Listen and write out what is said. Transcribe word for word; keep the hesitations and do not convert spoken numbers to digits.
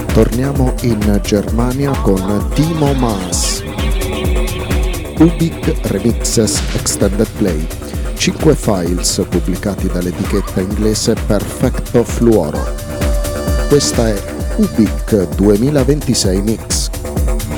Torniamo in Germania con Timo Maas. Ubik Remixes Extended Play. cinque files pubblicati dall'etichetta inglese Perfecto Fluoro. Questa è Ubik duemilaventisei Mix.